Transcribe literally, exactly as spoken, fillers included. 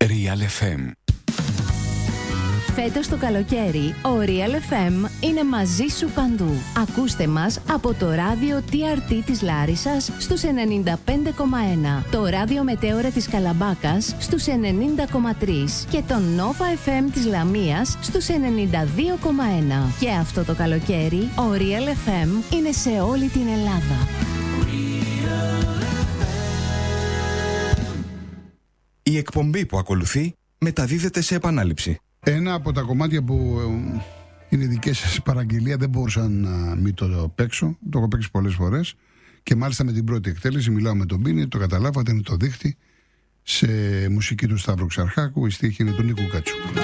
Real εφ εμ. Φέτος το καλοκαίρι, ο Real εφ εμ είναι μαζί σου παντού. Ακούστε μας από το ράδιο τι αρ τι της Λάρισσας στους ενενήντα πέντε κόμμα ένα, το ράδιο Μετέωρα της Καλαμπάκας στους ενενήντα κόμμα τρία και το Nova εφ εμ της Λαμίας στους ενενήντα δύο κόμμα ένα. Και αυτό το καλοκαίρι, ο Real εφ εμ είναι σε όλη την Ελλάδα. Η εκπομπή που ακολουθεί μεταδίδεται σε επανάληψη. Ένα από τα κομμάτια που είναι δική σας παραγγελία, δεν μπορούσα να μην το παίξω. Το έχω παίξει πολλές φορές και μάλιστα με την πρώτη εκτέλεση. Μιλάω με τον Μπίνη, το καταλάβατε, είναι το δίχτυ, σε μουσική του Σταύρου Ξαρχάκου. Η στίχη είναι του Νίκου Κατσού.